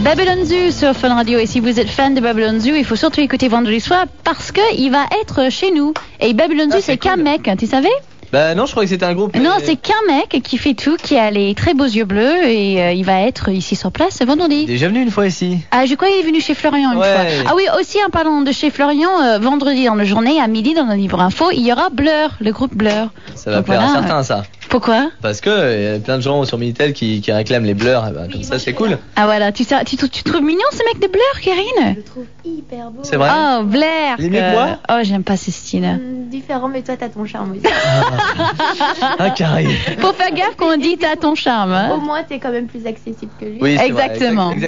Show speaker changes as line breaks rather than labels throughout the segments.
Babylon Zoo sur Fun Radio. Et si vous êtes fan de Babylon Zoo, il faut surtout écouter vendredi soir parce qu'il va être chez nous. Et Babylon Zoo, c'est qu'un mec, tu savais?
Bah non, je croyais que c'était un groupe.
Non, c'est qu'un mec qui fait tout, qui a les très beaux yeux bleus et il va être ici sur place vendredi.
Il est déjà venu une fois ici.
Ah, je crois qu'il est venu chez Florian une fois. Ah oui, aussi en parlant de chez Florian, vendredi dans la journée, à midi dans le livre info, il y aura Blur, le groupe Blur.
Ça va plaire à certains, ça.
Pourquoi?
Parce que y a plein de gens sur Minitel qui réclament les Blurs, comme ça c'est cool.
Ah voilà, tu trouves mignon ce mec de Blur, Karine?
Je le trouve hyper beau.
C'est vrai?
Oh, Blair.
Il est mieux que moi?
Oh, j'aime pas ce style.
Différent, mais toi t'as ton charme aussi.
Ah, Karine.
Faut faire gaffe quand on dit t'as ton charme. Hein?
Au moins t'es quand même plus accessible que lui.
Oui,
exactement.
Vrai,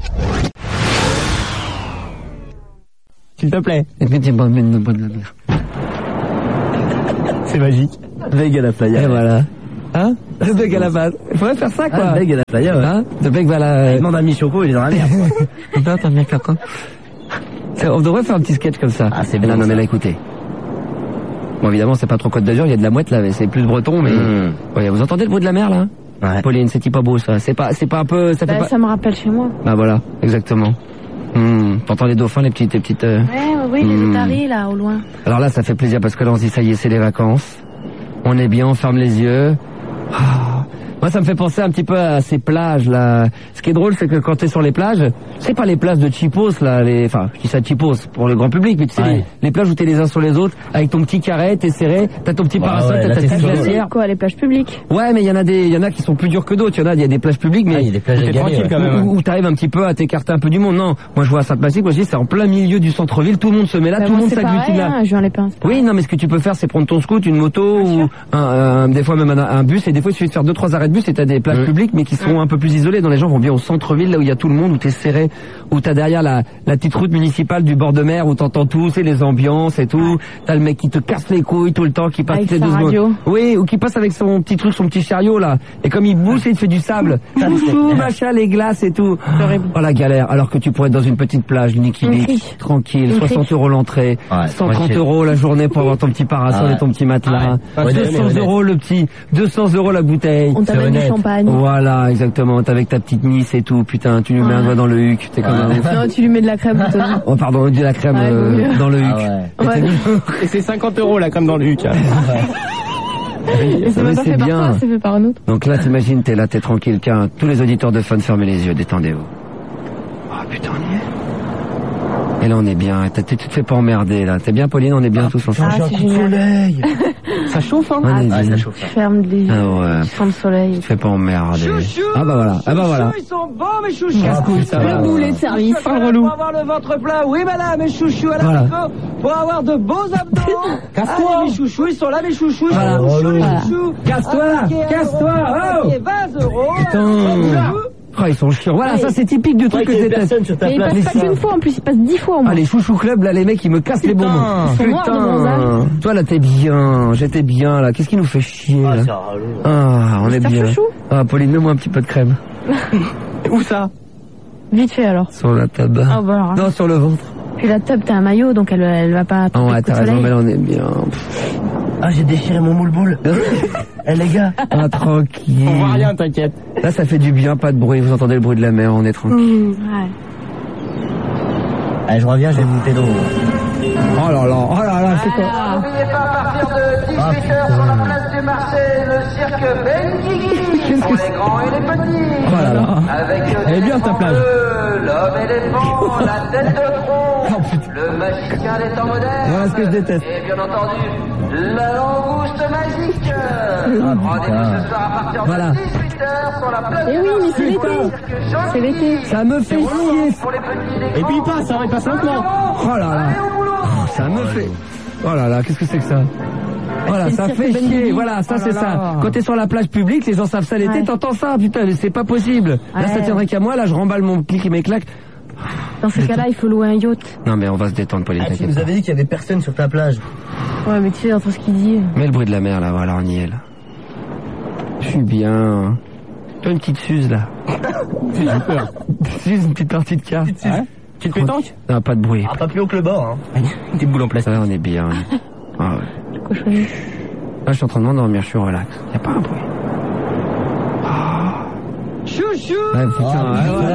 S'il te plaît. C'est magique. Beg à la playa. Et voilà. Hein? Le beg à la base. Il faudrait faire ça, quoi. Beg à la playa, ouais. Hein? Le beg va la... Il demande à Michoko, il est dans la merde. Putain, t'as bien quelqu'un. On devrait faire un petit sketch comme ça. Ah, c'est bien. Non, mais là, écoutez. Bon, évidemment, c'est pas trop Côte d'Azur, il y a de la mouette, là, mais c'est plus breton, mais... Ouais, vous entendez le bruit de la mer, là? Ouais. Pauline, c'est pas beau, ça. C'est pas un peu... Ça fait pas...
Ça me rappelle chez moi.
Bah, voilà. Exactement. T'entends les dauphins, les petites...
Oui, les otaries, là, au loin.
Alors là, ça fait plaisir parce que là, on se dit, ça y est, c'est les vacances. On est bien, on ferme les yeux. Moi, ça me fait penser un petit peu à ces plages, là. Ce qui est drôle, c'est que quand t'es sur les plages, c'est pas les plages de Chipos, là, enfin, je dis ça Chipos pour le grand public, mais tu sais, les plages où t'es les uns sur les autres, avec ton petit carré, t'es serré, t'as ton petit parasol, t'as ta petite glacière.
Quoi, les plages publiques?
Ouais, mais il y en a qui sont plus durs que d'autres. Il y a des plages publiques, mais
il y a des plages tranquilles quand même.
Où t'arrives un petit peu à t'écarter un peu du monde. Non, moi je vois à Sainte-Massique, moi je dis c'est en plein milieu du centre-ville, tout le monde se met là, tout le monde s'agglutine là. Oui, non, mais ce que tu peux faire, c'est prendre ton scoot, une moto ou des fois même un bus, et des fois il suffit de faire 2-3 arrêts de bus et t'as des plages publiques, mais qui sont un peu plus isolées, dont les gens vont bien au centre-ville, là où il y a tout le monde, où t'es serré, où t'as derrière la petite route municipale du bord de mer, où t'entends tout, c'est les ambiances et tout. T'as le mec qui te casse les couilles tout le temps, qui passe toutes les 2 secondes. Oui, ou qui passe avec son petit truc, son petit chariot là, et comme il bouge, il te fait du sable, chouchou, machin, les glaces et tout. Oh la galère. Alors que tu pourrais être dans une petite plage, Niki Beach, tranquille, 60 € l'entrée, 130 € la journée pour avoir ton petit parasol et ton petit matelas, 200 € le petit, 200 € la bouteille.
On t'amène du champagne.
Voilà, exactement. T'es avec ta petite Nice et tout. Putain, tu lui mets un doigt dans le huc. T'es comme un...
Non, tu lui mets de la crème.
Oh, pardon, de la crème dans le huc.
Et c'est 50 € la crème dans le huc.
Et ça va pas fait par toi, c'est fait par un autre.
Donc là, t'imagines, t'es là, t'es tranquille. Tous les auditeurs de Fun, fermez les yeux, détendez-vous. Oh putain, on y est. Et là, on est bien. Tu te fais pas emmerder, là. T'es bien, Pauline? On est bien tous ensemble.
Ah, c'est génial.
Ça chauffe, hein?
Ça chauffe.
Ferme les yeux.
Ah ouais.
Tu sens le soleil.
Tu te fais pas emmerder.
Chouchou,
ah bah voilà. Ah bah voilà.
Ils sont bons, mes chouchous.
Casse-couille, ça va.
Le boulet de service.
Pour avoir le ventre plat. Oui, madame, mes chouchous à la micro. Pour avoir de beaux abdos.
Casse-toi.
Mes chouchous, ils sont là, mes chouchous.
Voilà.
Chouchous.
Casse-toi. Casse-toi. Oh.
20 €.
Putain. Oh, ils sont chiants. Voilà, ça c'est typique du truc que c'est.
Mais ils passent pas qu'une fois, en plus ils passent 10 fois en moins.
Ah, les chouchous club, là, les mecs, ils me cassent les bonbons.
Putain.
Toi, là, t'es bien. J'étais bien, là. Qu'est-ce qui nous fait chier, là? Ah, on est bien. Ah, Pauline, mets-moi un petit peu de crème.
Où ça?
Vite fait alors.
Sur la table.
Ah, bah alors.
Non, sur le ventre.
Puis la tub, t'as un maillot, donc elle va pas...
Ah ouais, t'as raison, mais là, on est bien.
Ah, j'ai déchiré mon moule-boule. Eh, les gars.
Ah, tranquille.
On voit rien, t'inquiète.
Là, ça fait du bien, pas de bruit. Vous entendez le bruit de la mer, on est tranquille.
Ouais.
Allez, je reviens, je vais monter d'eau.
Oh là là, c'est quoi?
N'oubliez pas, à partir de 18h sur la place du Marseille, le cirque Benguigui. Pour les grands et les petits.
Oh là là.
Avec
Elle est bien, ta plage.
l'homme éléphant, la tête de tronc, le magicien des temps modernes.
Voilà ce que je déteste.
Et bien entendu, la langouste magique. Rendez-vous ce soir à partir de 18h sur la place
Eh oui, mais c'est l'été. C'est l'été.
Ça me fait chier.
pour les petits.
Et puis il passe lentement.
Oh là là. Ça me fait... Oh là là, qu'est-ce que c'est que ça? Voilà, ça fait chier. Voilà, ça c'est ça. Quand t'es sur la plage publique, les gens savent ça l'été, t'entends ça, putain, mais c'est pas possible. Là, ça tiendrait qu'à moi, là, je remballe mon clic et mes claques.
Dans ces cas-là, il faut louer un yacht.
Non, mais on va se détendre, Pauline,
Tu
t'inquiète
nous
pas.
avais dit qu'il y avait personne sur ta plage.
Ouais, mais tu sais, entre ce qu'il dit...
Mets le bruit de la mer, là, voilà, on y est, là. Je suis bien. Toi, une petite Suze, là.
J'ai peur.
Suze, une petite partie de carte.
Tu te pétanques?
Non, pas de bruit.
Ah, pas plus haut que le bord, hein. Des boules en plastique.
Là, on est bien. Ah ouais.
Cochonnerie.
Là, je suis en train de m'endormir, je suis relax. Y a pas un bruit.
Chouchou,
chouchou.
Ouais, putain,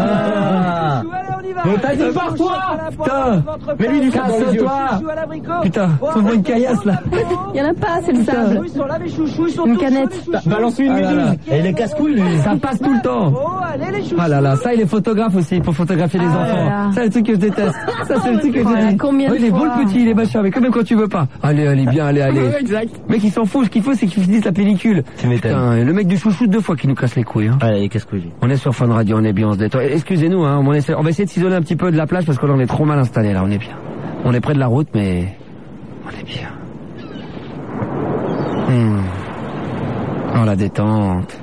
Mais t'as dit par toi. Putain. Mais lui, du casse-toi.
Putain, trouve-moi une caillasse, là.
Il y en a pas, c'est le sable. Une canette.
Balance une musique. Et il est casse-couille, lui.
Ça passe tout le temps. Ah là là, ça, il est photographe aussi, pour photographier les enfants. Ça, c'est le truc que je déteste. Ça, c'est le truc que je déteste.
Combien de
il est beau
fois
le petit, il est machin, mais quand même quand tu veux pas. Allez, bien, allez.
Exact.
Mec, il s'en fout, ce qu'il faut, c'est qu'il finisse la pellicule. Putain, le mec du chouchou 2 fois qui nous casse les couilles, hein.
Ouais, casse-couille.
On est sur Fun Radio, on est bien, on se détend. Excusez-nous, hein, on va essayer de s'isoler un petit peu de la plage parce que là, on est trop mal installé, là, on est bien. On est près de la route, mais on est bien. Oh, la détente.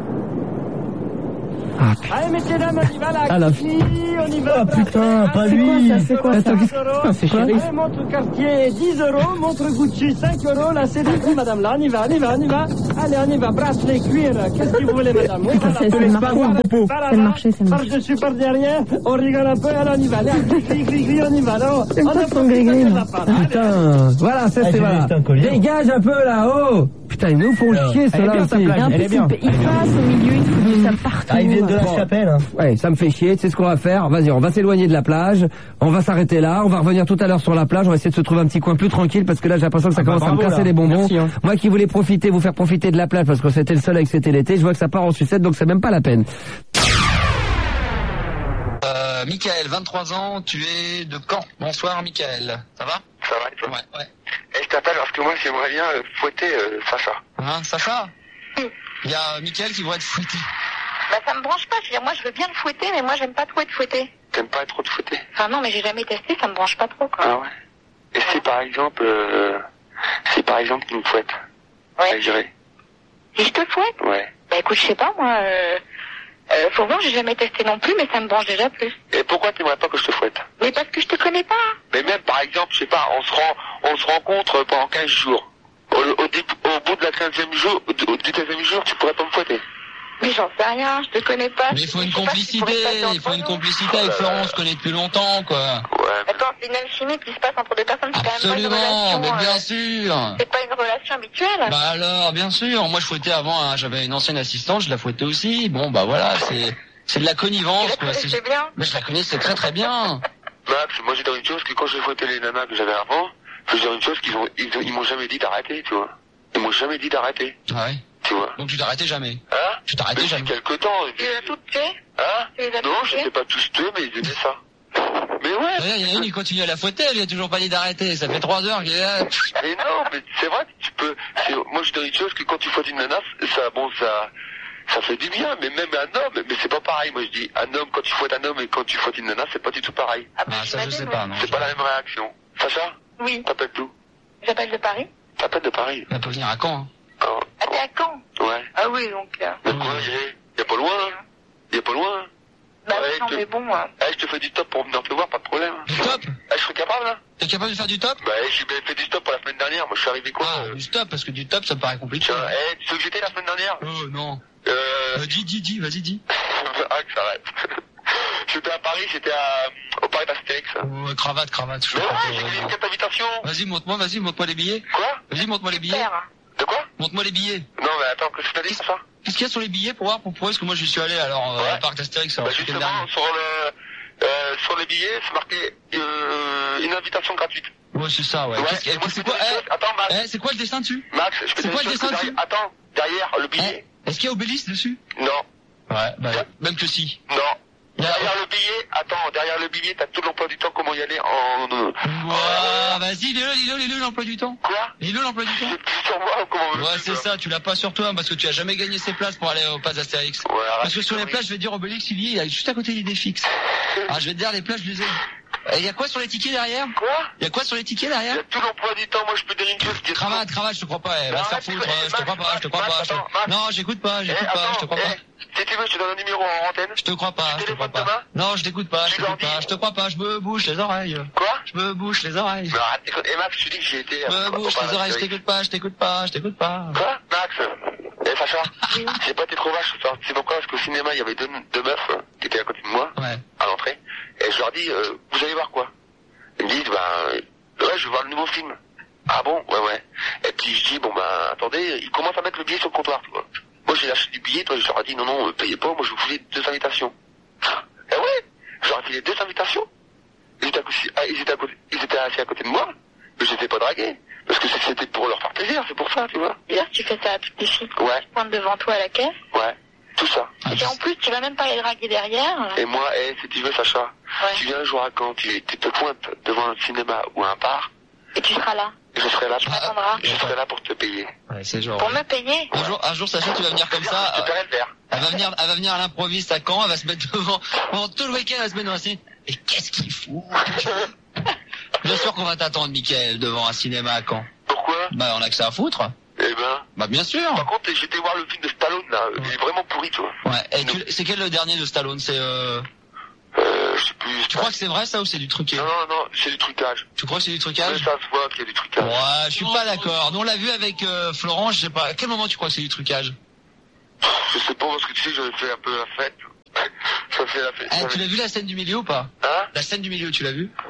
Ah, putain.
Allez, messieurs, dames, on y va, là.
Ah, la
fille, on y va.
Ah, putain, pas lui.
C'est quoi ça?
Attends, c'est chéri.
Allez, montre Cartier, 10 €, montre Gucci, 5 €, là, c'est dit, madame, là, on y va. Allez, on y va, bracelet, cuir, qu'est-ce que vous voulez, madame?
Putain, c'est le marché. C'est le marché, c'est le marché.
Par dessus, par derrière, on rigole un peu, allez, on y va. Allez, gris, on y va, là.
C'est pas son gris-gris, moi.
Putain, voilà, ça c'est voilà. Dégage un peu là-haut. Putain, ils nous font chier ceux-là aussi.
Elle est bien. Il passe au milieu, il fout du sable partout.
Ah, ils viennent de la chapelle, hein.
Ouais, ça me fait chier, tu sais ce qu'on va faire? Vas-y, on va s'éloigner de la plage, on va s'arrêter là, on va revenir tout à l'heure sur la plage, on va essayer de se trouver un petit coin plus tranquille parce que là j'ai l'impression que ça commence à me casser les bonbons. Merci, hein. Moi qui voulais vous faire profiter de la plage parce que c'était le soleil, que c'était l'été, je vois que ça part en sucette donc c'est même pas la peine.
Michael, 23 ans, tu es de Caen. Bonsoir Michael, ça va?
Ça va et toi?
Ouais.
Et je t'appelle parce que moi j'aimerais bien fouetter Sacha.
Hein, Sacha? Il y a Michael qui voudrait être fouetté.
Bah ça me branche pas, je veux dire, moi je veux bien le fouetter, mais moi j'aime pas trop être fouetté.
T'aimes pas être trop de fouetter?
Enfin non, mais j'ai jamais testé, ça me branche pas trop quoi.
Ah ouais. Et si par exemple tu me fouettes?
Ouais.
J'irai.
Si je te fouette?
Ouais.
Bah écoute, je sais pas moi, faut voir, j'ai jamais testé non plus, mais ça me branche déjà plus.
Et pourquoi t'aimerais pas que je te fouette?
Mais parce que je te connais pas.
Mais même par exemple, je sais pas, on se rencontre pendant 15 jours. Au bout de la 15e jour, du 15e jour, tu pourrais pas me fouetter.
Mais j'en sais rien, je te connais pas.
Mais il faut une complicité, avec Florence, on se connaît depuis longtemps, quoi.
Ouais.
Attends, c'est une alchimie qui se passe entre deux personnes, c'est quand même pas une
Absolument,
relation.
mais bien sûr.
C'est pas une relation habituelle.
Bah alors, bien sûr. Moi, je fouettais avant, hein, j'avais une ancienne assistante, je la fouettais aussi. Bon, bah voilà, c'est de la connivence, quoi.
C'est bien.
Mais je la connaissais très très bien.
Max, moi j'ai dans une chose que quand j'ai fouetté les nanas que j'avais avant, je veux dire une chose ils m'ont jamais dit d'arrêter, tu vois. Ils m'ont jamais dit d'arrêter.
Ah ouais.
Tu vois.
Donc tu t'arrêtais jamais.
Hein?
Tu t'arrêtais jamais.
Quelque temps.
Tu les as toutes tuées?
Hein? Non, je sais pas tous tués, mais ils aimaient ça. Mais ouais.
Il y en a une, il continue à la fouetter, elle lui a toujours pas dit d'arrêter. Ça fait 3 heures qu'il est là.
Mais non, mais c'est vrai que tu peux. Moi je te dis une chose que quand tu fouettes une nana, ça fait du bien, mais même un homme, mais c'est pas pareil. Moi je dis un homme, quand tu fouettes un homme et quand tu fouettes une nana, c'est pas du tout pareil.
Ah bah,
ça je sais pas, non.
C'est pas la même réaction. Sacha?
Oui.
T'appelles d'où?
J'appelle de Paris.
T'appelles de Paris?
Elle peut venir à Caen. Hein.
Oh.
Ah t'es à Caen?
Ouais.
Ah oui, donc...
Mais quoi, y a pas loin, hein? Y a pas loin, hein?
Bah ouais, non, mais bon...
je te fais du top pour venir te voir, pas de problème.
Du top?
Je serais capable, là?
T'es capable de faire du top?
Bah j'ai fait du stop pour la semaine dernière, moi je suis arrivé quoi?
Du stop, parce que du top ça me paraît compliqué.
Tiens, tu sais où j'étais la semaine dernière?
Oh non. Dis, vas-y, dis.
Ah, que ça arrête. J'étais à Paris, j'étais au Paris d'Astérix.
Oh, cravate.
Mais ouais, j'ai fait une carte d'invitation.
Vas-y, montre-moi les billets.
Quoi?
Vas-y, montre-moi les billets.
De quoi?
Montre-moi les billets.
Non, mais attends, qu'est-ce que t'as dit, ça?
Qu'est-ce qu'il y a sur les billets pour voir pourquoi est-ce que moi je suis allé alors au Parc d'Astérix?
Bah justement, sur les billets, c'est marqué une invitation gratuite.
Ouais, c'est ça, ouais. C'est quoi?
Attends, Max.
C'est quoi le dessin dessus?
Max, je peux te dire
le dessin dessus?
Attends, derrière le billet.
Est-ce qu'il y a Obélix dessus?
Non.
Ouais, bah, même que si.
Non. Derrière le billet, t'as tout l'emploi du temps, comment y aller
vas-y, lis-le l'emploi du temps.
Quoi?
Lis-le l'emploi du temps.
C'est sur moi ou comment?
Ouais, c'est ça, tu l'as pas sur toi, parce que tu as jamais gagné ces places pour aller au Pass d'Astérix.
Ouais,
parce que sur les plages, je vais te dire Obélix, il est juste à côté d'Idée Fixe. Ah, je vais te dire, les plages, je les ai. Il y a quoi sur les tickets derrière?
Quoi?
Il y a quoi sur les tickets derrière?
Il y a tout l'emploi du temps, moi je peux dire une chose qui est...
Cravate, je te crois pas, va te faire foutre, je te crois pas. Non, j'écoute pas, je te crois pas.
Si tu veux, je te donne un numéro en antenne.
Je te crois pas, Non, je t'écoute pas, je te crois pas, je me bouche les oreilles.
Quoi?
Je me bouche les oreilles.
Non, arrête, écoute, Max, je te dis que j'ai été...
Je me bouche les oreilles, je t'écoute pas.
Quoi? Max? Sacha, j'ai pas été trop vache ce soir. C'est pourquoi? Parce qu'au cinéma, il y avait deux meufs qui étaient à côté de moi, à l'entrée. Et je leur dis, vous allez voir quoi? Ils me disent, ouais, je veux voir le nouveau film. Ah bon? Ouais. Et puis je dis, attendez, ils commencent à mettre le billet sur le comptoir, tu vois. Moi j'ai lâché du billet, toi, je leur ai dit non, payez pas, moi je vous voulais 2 invitations. Eh ouais, je leur ai filé 2 invitations. Ils étaient assis à côté de moi, mais je les ai pas dragués. Parce que c'était pour leur faire plaisir, c'est pour ça, tu vois.
D'ailleurs, tu fais ça à toutes les filles.
Ouais.
Tu pointes devant toi à la caisse.
Ouais, tout ça.
Et en plus, tu vas même pas les draguer derrière.
Et moi, si tu veux, Sacha, tu viens un jour à Caen, tu te pointes devant un cinéma ou un bar.
Et tu seras là.
Je serai là.
Tu m'attendras.
Je serai là pour te payer.
Ouais, c'est genre.
Pour me payer.
Un jour, Sacha, tu vas venir comme ça.
Je te paierai le verre.
Elle va venir à l'improviste à Caen, elle va se mettre devant, pendant tout le week-end, elle va se mettre dans un cinéma. Et qu'est-ce qu'il fout? Bien sûr qu'on va t'attendre, Mickaël, devant un cinéma à Caen.
Pourquoi?
Bah, on a que ça à foutre.
Eh ben.
Bah, bien sûr.
Par contre, j'étais voir le film de Stallone, là. Il est vraiment pourri, tu vois.
Ouais. Et c'est quel le dernier de Stallone? C'est
je sais plus.
Tu crois que c'est vrai, ça, ou c'est du truqué?
Non, c'est du trucage.
Tu crois que c'est du trucage?
Ouais, ça se voit qu'il y a du trucage.
Ouais, je suis pas d'accord. Nous, on l'a vu avec Florent, je sais pas. À quel moment tu crois que c'est du trucage?
Je sais pas, parce que tu sais, j'avais fait un peu la fête. Ça fait la fête.
Tu l'as vu la scène du milieu ou pas?
Hein?
La scène du milieu, tu l'as vu?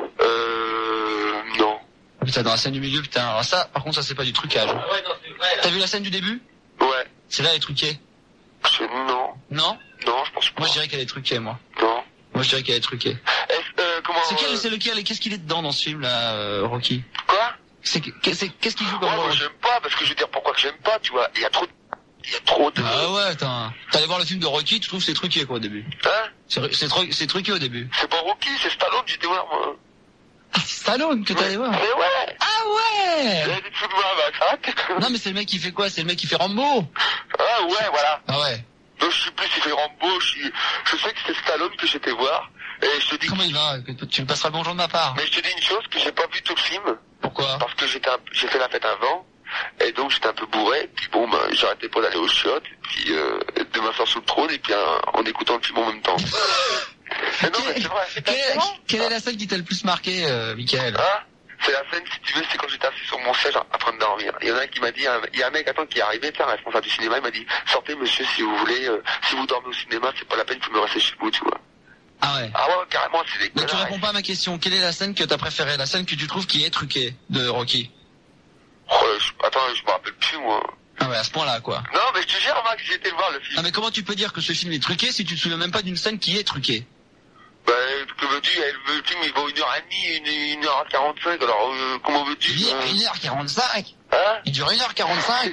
Non.
Putain, dans la scène du milieu, putain. Alors ça, par contre, ça c'est pas du trucage. Ouais, non, c'est vrai. T'as vu la scène du début?
Ouais.
C'est là, elle est truquée.
Non.
Non?
Non, je pense pas.
Moi, je dirais qu'elle est truquée, moi.
Non.
Moi, je dirais qu'elle est truquée.
Comment...
C'est lequel et qu'est-ce qu'il est dedans dans ce film, là, Rocky?
Quoi?
Qu'est-ce qu'il joue comme
moi, j'aime pas, parce que je veux dire, pourquoi que j'aime pas, tu vois? Il y a trop de...
Ah ouais, attends. T'allais voir le film de Rocky, tu trouves que c'est truqué, quoi, au début?
Hein?
C'est truqué au début.
C'est pas Rocky, c'est Stallone, j'étais voir, moi.
Ah, c'est Stallone que t'allais voir?
Mais ouais!
Ah ouais!
J'avais dit de moi, bah, arrête.
Non, mais c'est le mec qui fait quoi? C'est le mec qui fait Rambo?
Ah ouais, voilà.
Ah ouais.
Donc, je sais plus s'il fait Rambo, je sais que c'est Stallone que j'étais voir, et je te dis...
Comment il va? Tu me passeras le bonjour de ma part.
Mais je te dis une chose, que j'ai pas vu tout le film.
Pourquoi?
Parce que j'ai fait la fête avant, et donc j'étais un peu bourré, puis bon, ben, j'arrêtais pas d'aller au shot, et puis de m'asseoir sur le trône, et puis en écoutant le film en même temps. Mais non, mais c'est vrai.
Quelle est la scène qui t'a le plus marqué, Mickaël?
Hein? C'est la scène, si tu veux, c'est quand j'étais assis sur mon siège en train de dormir. Il y en a un qui m'a dit, il y a un mec, qui est arrivé, un responsable du cinéma, il m'a dit, sortez monsieur si vous voulez, si vous dormez au cinéma, c'est pas la peine, il faut me rester chez vous, tu vois.
Ah ouais.
Ah ouais, carrément, c'est des
Mais tu réponds pas à ma question. Quelle est la scène que t'as préférée? La scène que tu trouves qui est truquée de Rocky?
Attends, je me rappelle plus, moi.
Ah ouais, à ce point-là, quoi.
Non, mais je te jure, Max, j'ai été le voir, le film.
Ah mais comment tu peux dire que ce film est truqué si tu te souviens même pas d'une scène qui est truquée?
Bah, que veux-tu, le film, il vaut 1h30, 1h45, alors, comment veux-tu?
1h45?
Hein?
Il dure 1h45?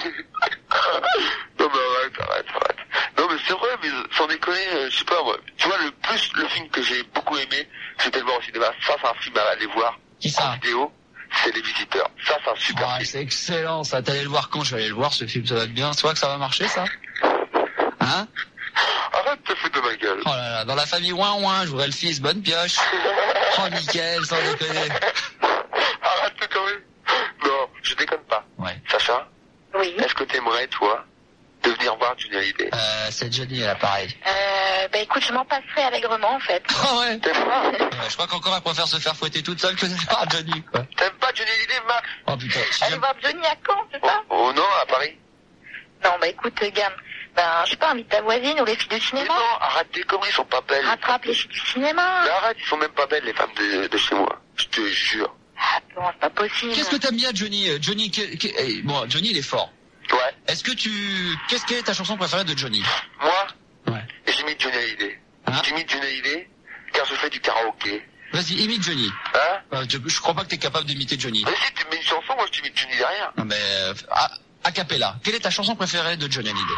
Non, bah, arrête. Non, mais c'est vrai, mais sans déconner, je sais pas, moi. Tu vois, le film que j'ai beaucoup aimé, c'était le voir au cinéma. Ça, c'est un film à aller voir.
Qui ça?
En vidéo. C'est Les Visiteurs. Ça, c'est un super film.
C'est excellent, ça. T'allais le voir quand? Je vais aller le voir, ce film, ça va être bien. Tu vois que ça va marcher, ça? Hein?
Arrête de te foutre de ma gueule.
Oh là là, dans la famille ouin, je voudrais le fils, bonne pioche. Oh, Mickaël, sans déconner.
Arrête quand même. Non, je déconne pas.
Ouais.
Sacha?
Oui.
Est-ce que t'aimerais, toi, de venir voir Johnny Hallyday?
C'est Johnny à l'appareil.
Bah écoute, je m'en passerai allègrement, en fait.
Ah ouais?
T'aimes pas?
Je crois qu'encore elle préfère se faire fouetter toute seule que de voir Johnny, quoi.
T'aimes pas Johnny Hallyday, Max?
Oh putain.
Aller voir Johnny à Caen, c'est ça?
Oh non, à Paris.
Non, bah écoute, gamme. Ben, je sais pas, invite ta voisine ou les filles du cinéma.
Mais non, arrête tes conneries, ils sont pas belles.
Rattrape les filles du cinéma.
Mais arrête, ils sont même pas belles, les femmes de chez moi. Je te jure.
Attends, c'est pas possible.
Qu'est-ce que t'aimes bien, Johnny? Bon, Johnny, il est fort.
Ouais.
Est-ce que qu'est-ce qu'est ta chanson préférée de Johnny?
Moi?
Ouais.
J'imite Johnny Hallyday.
Hein?
J'imite Johnny Hallyday car je fais du karaoké.
Vas-y, imite Johnny.
Hein?
Je crois pas que t'es capable d'imiter Johnny.
Mais si tu mets une chanson, moi je t'imite Johnny derrière.
Non mais a cappella. Quelle est ta chanson préférée de Johnny Hallyday?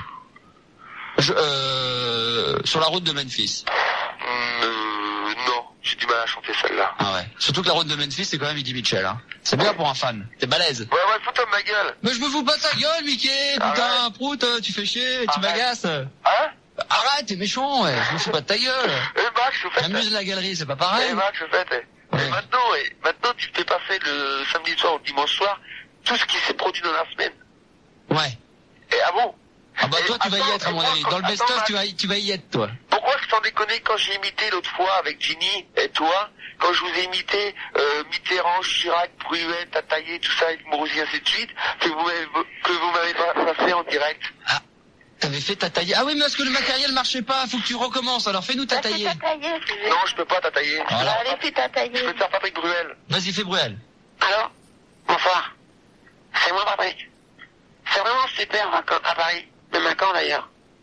Sur la route de Memphis.
Non, j'ai du mal à chanter celle-là.
Ah ouais. Surtout que la route de Memphis, c'est quand même Eddie Mitchell, hein. C'est bien pour un fan. T'es balèze.
Ouais, fous-toi de ma gueule.
Mais je me fous pas de ta gueule, Mickey. Putain, prout, tu fais chier, tu m'agaces.
Hein?
Arrête, t'es méchant, ouais. Je me fous pas de ta gueule.
Max, au fait.
Amuse la galerie, c'est pas pareil.
Max, au fait.
Ouais.
Et maintenant, tu te fais passer le samedi soir ou le dimanche soir tout ce qui s'est produit dans la semaine.
Ouais.
Et ah bon?
Ah bah toi tu vas y être à mon avis. Dans le best-of tu vas y être toi.
Pourquoi sans déconner quand j'ai imité l'autre fois avec Ginny et toi, quand je vous ai imité Mitterrand, Chirac, Bruel, Tataillé, tout ça, avec Morosi, ainsi de suite, que vous m'avez pas passé en direct.
Ah, t'avais fait Tataillé. Ah oui mais parce que le matériel marchait pas, faut que tu recommences, alors fais-nous Tataillé.
Non, je peux pas Tataillé.
Alors, allez, fais Tataillé.
Je peux te faire Patrick Bruel.
Vas-y, fais Bruel.
Alors, bonsoir. C'est moi Patrick. C'est vraiment super à Paris. Même à Caen d'ailleurs.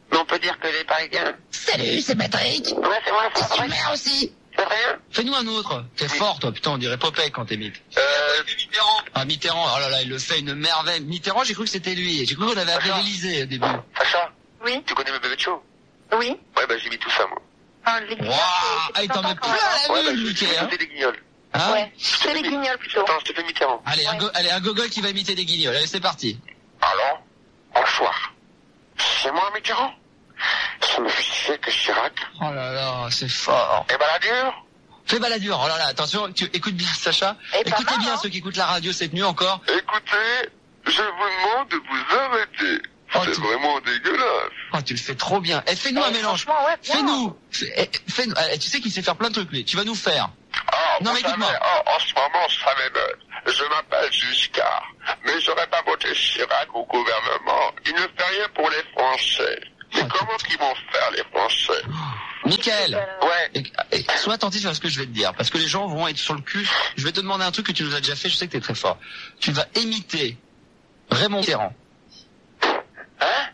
Mais on peut dire que les Parisiens...
Salut, c'est Patrick.
Ouais, c'est moi, c'est Patrick.
Super aussi.
C'est rien.
Fais-nous un autre. T'es fort, toi. Putain, on dirait Popeye quand t'imites.
Mitterrand.
Ah, Mitterrand. Oh là là, il le fait une merveille. Mitterrand, j'ai cru que c'était lui. J'ai cru qu'on avait appelé l'Élysée au début.
Sacha.
Oui.
Tu connais mes bébés de show?
Oui.
Ouais, bah, j'ai mis tout ça, moi.
Ah, les guignols.
Ah, il t'en met plein la vue, Mickey.
Des guignols.
Hein?
Ouais. C'est les guignols, plutôt.
Attends, je te fais Mitterrand.
Allez, allez, un gogol qui va imiter des guignols. Allez, c'est parti.
Alors, bonsoir. C'est moi, Mitterrand. Ça me fait chier que Chirac.
Oh là là, c'est fort.
Et Balladur?
Fais Balladur. Oh là là, attention, tu écoutes bien, Sacha. Écoutez bien ceux qui écoutent la radio cette nuit encore.
Écoutez, je vous demande de vous arrêter. C'est vraiment dégueulasse.
Oh, tu le fais trop bien. Eh, fais-nous un mélange.
Ouais,
Fais-nous. Fais-nous. Tu sais qu'il sait faire plein de trucs, lui. Tu vas nous faire.
Non, mais écoute-moi. En ce moment, ça m'émeut. Je m'appelle Giscard. Mais j'aurais pas voté Chirac au gouvernement. Il ne fait rien pour les Français. Mais comment qu'ils vont faire, les Français?
Mickaël.
Ouais.
Sois attentif à ce que je vais te dire. Parce que les gens vont être sur le cul. Je vais te demander un truc que tu nous as déjà fait. Je sais que t'es très fort. Tu vas imiter Raymond Mitterrand.
Hein?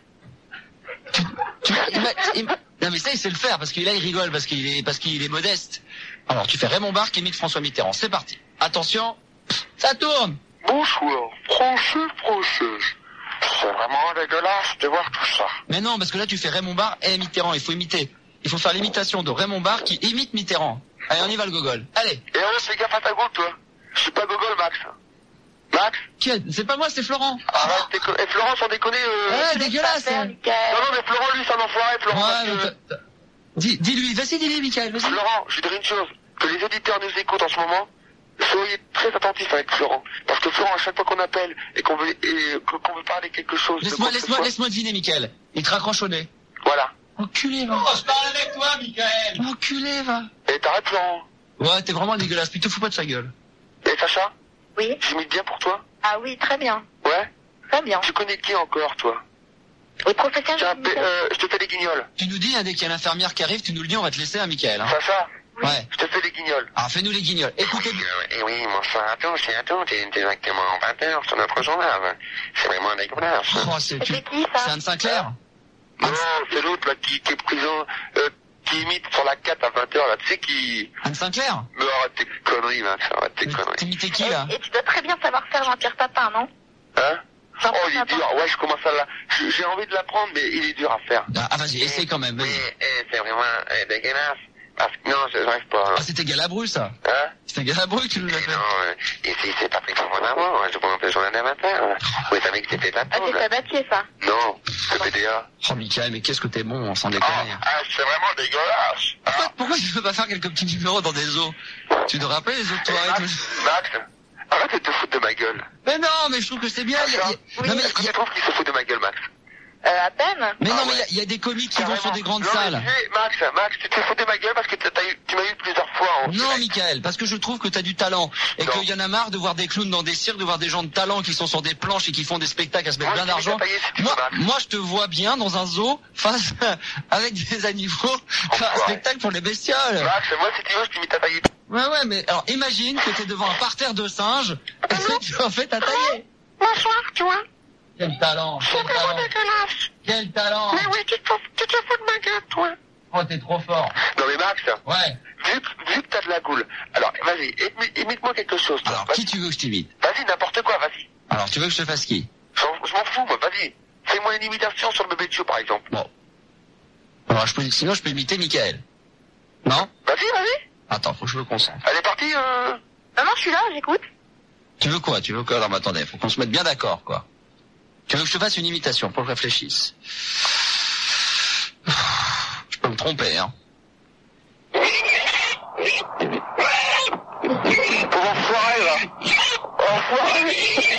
Non mais ça il sait le faire parce qu'il rigole parce qu'il est modeste. Alors tu fais Raymond Barre qui imite François Mitterrand. C'est parti. Attention, ça tourne.
Bonsoir, Français. C'est vraiment dégueulasse de voir tout ça.
Mais non, parce que là tu fais Raymond Barre et Mitterrand. Il faut imiter. Il faut faire l'imitation de Raymond Barre qui imite Mitterrand. Allez, on y va le gogol. Allez.
Et on fais gaffe à ta gueule, toi. Je suis pas gogol, Max. Max?
C'est pas moi, c'est Florent.
Arrête, et Florent, sans déconner,
Ouais, dégueulasse.
Non, mais Florent, lui, c'est un enfoiré, Florent.
Ouais, dis-lui, dis-lui, Mickaël, vas-y.
Florent, je vais dire une chose. Que les auditeurs nous écoutent en ce moment, soyez très attentifs avec Florent. Parce que Florent, à chaque fois qu'on appelle et qu'on veut parler quelque chose...
Laisse-moi deviner, Mickaël. Il te raccroche au nez.
Voilà.
Enculé, va.
Oh, je parle avec toi, Mickaël.
Enculé, va.
Et t'arrêtes, Florent.
Ouais, t'es vraiment dégueulasse, puis te fous pas de sa gueule.
Et Sacha?
Oui.
J'imite bien pour toi?
Ah oui, très bien.
Ouais?
Très bien.
Tu connais qui encore, toi?
Les professionnels.
Je te fais des guignols.
Tu nous dis, dès qu'il y a l'infirmière qui arrive, tu nous le dis, on va te laisser, hein, Mickaël. Hein.
Sacha?
Oui.
Ouais.
Je te fais des guignols.
Ah, fais-nous les guignols. Écoutez.
Oui, bonsoir à tous et à toutes, et directement en 20h sur notre journal. C'est vraiment dégueulasse.
Oh, c'est
qui, ça?
C'est Anne Sinclair?
Non, c'est l'autre, là, qui est prison, qui imite sur la 4 à 20h, là, tu sais, qui...
Anne Sinclair?
Mais arrête tes conneries, Max, arrête tes conneries.
T'imitais qui, là?
Et tu dois très bien savoir faire Jean-Pierre Papin, non?
Hein? Oh, il est dur. Ouais, je commence à j'ai envie de l'apprendre, mais il est dur à faire.
Ah, vas-y, essaye quand même, vas-y.
C'est vraiment dégueulasse. Parce que non, j'arrive pas.
Ah, c'était Galabru, ça.
Hein?
C'était Galabru que tu nous l'as fait.
Non, ici, c'est Patrick Fondamont. Je prends un peu le journal amateur. Vous savez que c'était la
Ah, c'est Sabatier, ça?
Non, c'est PDA.
Oh, Mickaël, mais qu'est-ce que t'es bon, sans déconner.
C'est vraiment dégueulasse.
Pourquoi tu peux pas faire quelques petits numéros dans des zoos? Tu te rappelles les autres toilettes?
Max, arrête de te foutre de ma gueule.
Mais non, mais je trouve que c'est bien.
Non, mais est-ce que tu trouves qu'il se fout de ma gueule, Max?
À peine.
Mais non, mais il y a des comiques qui vont sur des grandes salles.
Max, tu te fous de ma gueule parce que tu m'as eu plusieurs fois.
Non, Mickaël, parce que je trouve que t'as du talent. Et qu'il y en a marre de voir des clowns dans des cirques, de voir des gens de talent qui sont sur des planches et qui font des spectacles à se mettre bien d'argent. Moi, je te vois bien dans un zoo, face, avec des animaux, faire un spectacle pour les bestioles.
Max, moi, si tu veux, je t'imite à tailler.
Ouais, mais alors imagine que t'es devant un parterre de singes et que tu en fais ta tailler.
Bonsoir, tu vois.
Quel talent.
C'est vraiment dégueulasse.
Quel talent.
Mais oui, tu te fous de ma gueule, toi.
Oh, t'es trop fort.
Non, mais Max.
Ouais.
Vu que t'as de la goule. Alors, vas-y, imite-moi quelque chose, toi.
Alors, qui tu veux que je t'imite?
Vas-y, n'importe quoi, vas-y.
Alors, tu veux que je te fasse qui?
Je m'en fous, moi, vas-y. Fais-moi une imitation sur le bébé de Joe, par exemple.
Bon. Alors, sinon, je peux imiter Mickaël. Non?
Vas-y.
Attends, faut que je me concentre.
Elle est partie,
Non, je suis là, j'écoute.
Tu veux quoi? Alors, mais attendez, faut qu'on se mette bien d'accord, quoi. Tu veux que je te fasse une imitation pour que je réfléchisse? Je peux me tromper, hein.
Enfoiré, là. Enfoiré.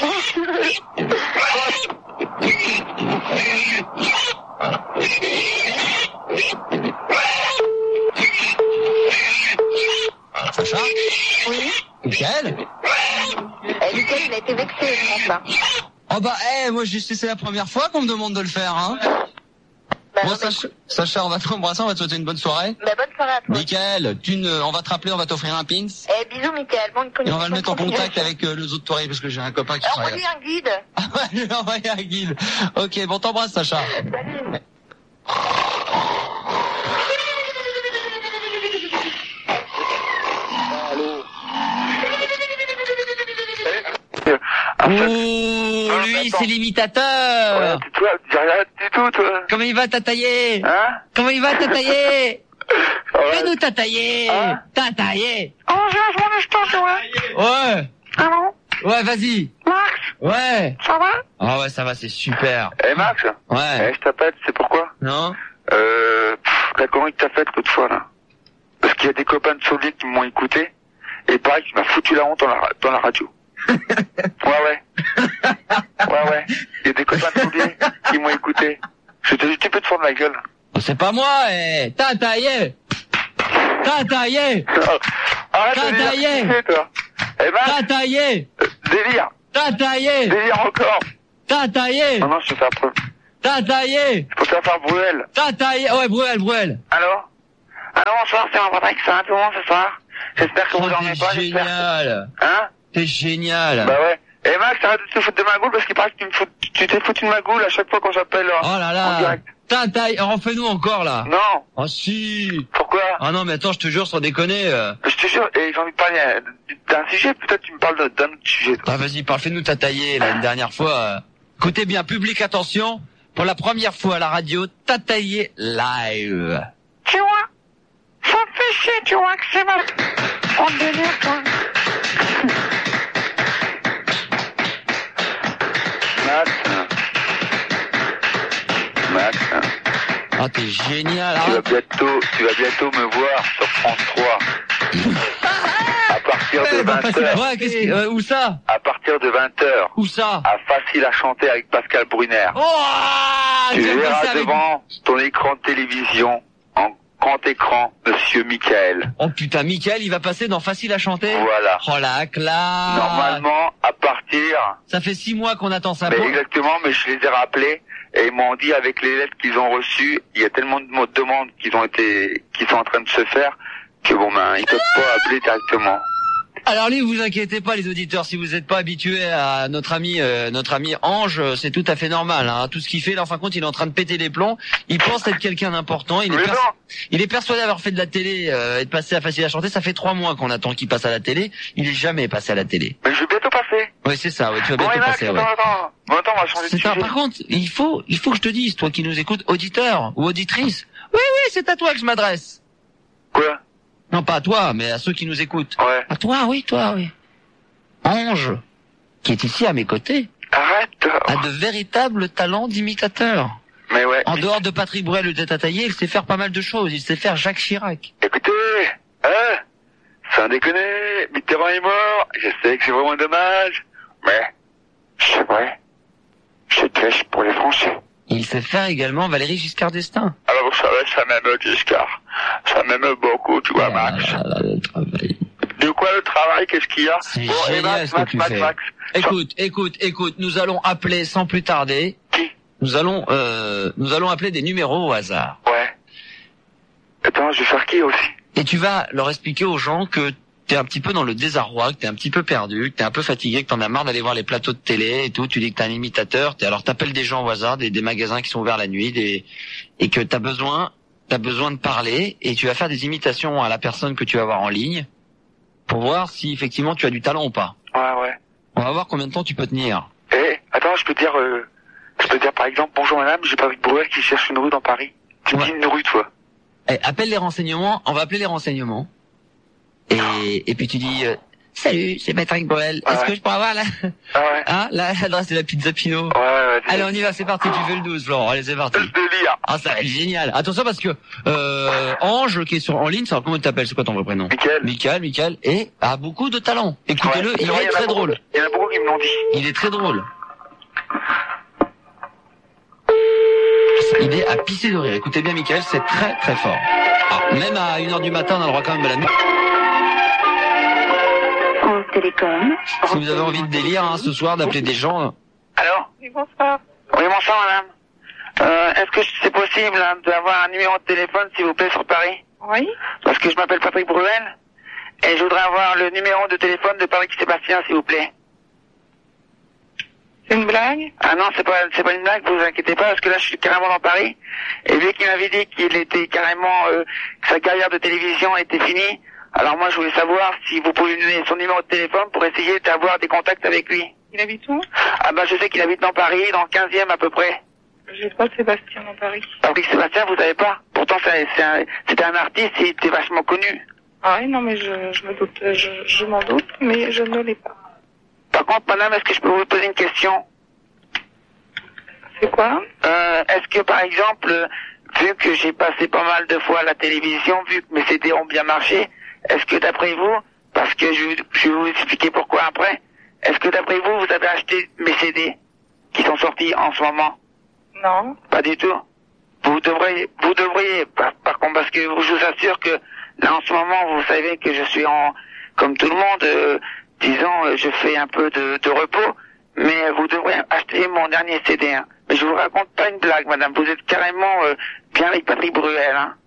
Sacha?
Oui.
Mickaël?
Mickaël, il a été vexé, je pense, là.
Oh bah, moi, c'est la première fois qu'on me demande de le faire, hein.
Bah,
bon, Sacha, on va t'embrasser, on va te souhaiter une bonne soirée.
Bah, bonne soirée à toi.
Mickaël, on va te rappeler, on va t'offrir un pins.
Bisous, Mickaël. Bonne
et on va le mettre en contact avec les autres toilettes parce que j'ai un copain qui travaille.
Envoie-lui un guide.
Ah ouais, je vais envoyer un guide. Ok, bon, t'embrasse, Sacha.
Salut.
Oh, lui, c'est l'imitateur.
Ouais, toi, dis rien du tout, toi.
Comment il va Tataillé?
Hein?
Comment il va Tataillé?
Ouais.
Fais-nous Tataillé.
Hein?
Tataillé.
Oh, j'ai mon instant, toi.
Ouais.
Allô?
Ouais, vas-y.
Max?
Ouais.
Ça va?
Ah ouais, ça va, c'est super.
Eh, Max?
Ouais.
Je t'appelle, c'est pourquoi?
Non?
La connerie que t'as faite l'autre fois, là. Parce qu'il y a des copains de Saulier qui m'ont écouté, et pareil, qui m'a foutu la honte dans la radio. Ouais. Il y a des copains de Saulier qui m'ont écouté. Je te dis, tu peux te fendre la gueule.
C'est pas moi, Tataillé. Tataillé.
Arrête de
Tataillé.
dire toi. Eh ben,
Tataillé.
Délire.
Tataillé.
Délire encore.
Tataillé.
Non, je te fais un peu.
Tataillé.
Je peux te faire Bruel.
Tataillé. Ouais, Bruel.
Allô? Allô, bonsoir, c'est Patrick, ça va tout le monde ce soir? J'espère que vous dormez pas, j'espère.
Génial.
Hein?
T'es génial.
Bah ouais. Et Max, arrête de te foutre de ma goule parce qu'il paraît que tu t'es foutu de ma goule à chaque fois qu'on s'appelle
Oh là là.
en direct.
Tataillé. Refais-nous encore là.
Non.
Oh si.
Pourquoi?
Ah non, mais attends, je te jure, sans déconner.
Je te jure, et j'ai envie de parler d'un sujet, peut-être tu me parles d'un autre sujet.
Ah vas-y, fais-nous Tataillé là, une dernière fois. Écoutez bien, public, attention. Pour la première fois à la radio, Tataillé live.
Tu vois? Ça me fait chier, tu vois, que c'est mal. On délire, toi.
Max.
Ah, t'es génial.
Tu vas bientôt me voir sur France 3. À partir de 20h.
Ouais, où ça?
À partir de 20h.
Où ça?
À Facile à chanter avec Pascal Brunner.
Oh,
tu verras devant ton écran de télévision, en grand écran, Monsieur Michael.
Oh putain, Michael, il va passer dans Facile à chanter?
Voilà.
Oh la classe.
Normalement, à partir...
Ça fait 6 mois qu'on attend ça.
Mais exactement, mais je les ai rappelés. Et ils m'ont dit, avec les lettres qu'ils ont reçues, il y a tellement de demandes qui sont en train de se faire, que bon ben, ils peuvent pas appeler directement.
Alors lui, vous inquiétez pas les auditeurs, si vous n'êtes pas habitués à notre ami Ange, c'est tout à fait normal. Hein. Tout ce qu'il fait, là, en fin de compte, il est en train de péter les plombs. Il pense être quelqu'un d'important. Il est persuadé d'avoir fait de la télé et de passer à Facile à chanter. Ça fait 3 mois qu'on attend qu'il passe à la télé. Il est jamais passé à la télé.
Mais je vais bientôt passer.
Oui, c'est ça. Ouais, tu vas bientôt passer. Ouais.
Attends, on va changer de sujet.
Par contre, il faut que je te dise, toi qui nous écoutes, auditeur ou auditrice. Oui, c'est à toi que je m'adresse.
Quoi?
Non, pas à toi, mais à ceux qui nous écoutent.
Ouais.
À toi, oui. Ange, qui est ici à mes côtés, a de véritables talents d'imitateur.
Mais ouais.
En dehors de Patrick Bruel ou de Tataillé, il sait faire pas mal de choses. Il sait faire Jacques Chirac.
Écoutez, sans déconner, Mitterrand est mort. Je sais que c'est vraiment dommage, mais c'est vrai. C'est triste pour les Français.
Il sait faire également Valéry Giscard d'Estaing.
Alors vous savez, ça m'aime Giscard. Ça m'aime beaucoup, tu vois, Max.
Le travail.
De quoi le travail? Qu'est-ce qu'il y a?
C'est génial ce que tu fais. Max. Écoute, nous allons appeler sans plus tarder.
Qui?
Nous allons appeler des numéros au hasard.
Ouais. Attends, je vais faire qui aussi?
Et tu vas leur expliquer aux gens que t'es un petit peu dans le désarroi, que t'es un petit peu perdu, que t'es un peu fatigué, que t'en as marre d'aller voir les plateaux de télé et tout. Tu dis que t'es un imitateur. Alors t'appelles des gens au hasard, des magasins qui sont ouverts la nuit, et que t'as besoin de parler, et tu vas faire des imitations à la personne que tu vas voir en ligne pour voir si effectivement tu as du talent ou pas.
Ouais.
On va voir combien de temps tu peux tenir.
Attends, je peux dire par exemple, bonjour madame, j'ai Patrick Bruel qui cherche une rue dans Paris. Tu me dis une rue, toi.
Appelle les renseignements, on va appeler les renseignements. Et puis tu dis, salut, c'est Patrick Bruel. Est-ce que je pourrais avoir l'adresse de la pizza Pinot?
Ouais.
Allez, on y va, c'est parti, tu fais le 12, Florent. Allez, c'est parti.
Délire.
Ah, ça va être génial. Attention parce que, Ange, qui est en ligne, ça, comment tu t'appelles? C'est quoi ton vrai prénom? Michael, et a beaucoup de talent. Écoutez-le, il est très drôle.
Il y en a beaucoup qui me l'ont dit.
Il est très drôle. Il est à pisser de rire. Écoutez bien, Michael, c'est très très fort. Même à 1h du matin, on a le droit quand même de la nuit.
Télécom.
Si vous avez envie de délire, ce soir, d'appeler des gens.
Allô?
Oui, bonsoir.
Oui, bonsoir, madame. Est-ce que c'est possible d'avoir un numéro de téléphone, s'il vous plaît, sur Paris?
Oui.
Parce que je m'appelle Patrick Bruel, et je voudrais avoir le numéro de téléphone de Patrick Sébastien, s'il vous plaît.
C'est une blague?
Ah non, c'est pas une blague, vous inquiétez pas, parce que là, je suis carrément dans Paris, et lui qui m'avait dit qu'il était carrément, que sa carrière de télévision était finie. Alors moi, je voulais savoir si vous pouvez lui donner son numéro de téléphone pour essayer d'avoir des contacts avec lui.
Il habite où?
Ah bah je sais qu'il habite dans Paris, dans le 15e à peu près.
J'ai pas Sébastien dans Paris.
Patrick Sébastien, vous savez pas? Pourtant c'était un artiste, il était vachement connu.
Ah oui, non mais je me doute, je m'en doute, mais je ne l'ai pas.
Par contre, madame, est-ce que je peux vous poser une question?
C'est quoi?
Est-ce que par exemple, vu que j'ai passé pas mal de fois à la télévision, vu que mes CD ont bien marché, est-ce que d'après vous, parce que je vais vous expliquer pourquoi après, est-ce que d'après vous, vous avez acheté mes CD qui sont sortis en ce moment?
Non.
Pas du tout. Vous devriez, par contre, parce que je vous assure que là en ce moment, vous savez que je suis comme tout le monde, disons, je fais un peu de repos, mais vous devrez acheter mon dernier CD. Hein. Mais je vous raconte pas une blague, madame, vous êtes carrément bien avec Patrick Bruel. Hein.